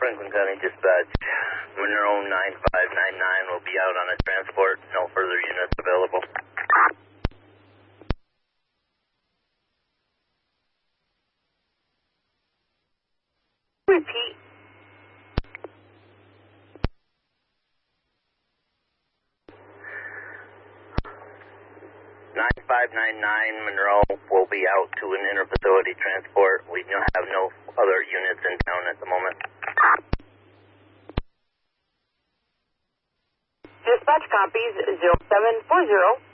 Franklin County Dispatch. Monroe 9599 will be out on a transport. No further units available. Repeat. 9599 Monroe will be out to an inter-facility transport. We have no other units in town at the moment. Dispatch copies 0740.